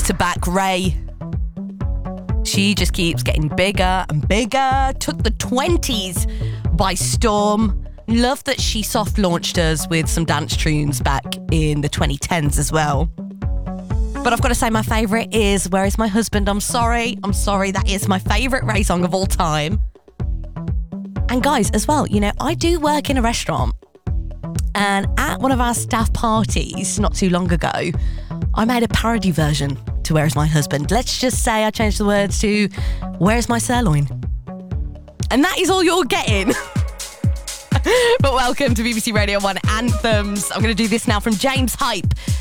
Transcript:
back-to-back Ray. She just keeps getting bigger and bigger. Took the 20s by storm. Love that she soft launched us with some dance tunes back in the 2010s as well. But I've got to say my favourite is Where Is My Husband? I'm sorry. That is my favourite Ray song of all time. And guys, as well, you know, I do work in a restaurant. And at one of our staff parties not too long ago, I made a parody version to Where Is My Husband? Let's just say I changed the words to Where's My Sirloin? And that is all you're getting. But welcome to BBC Radio 1 Anthems. I'm going to do this now from James Hype.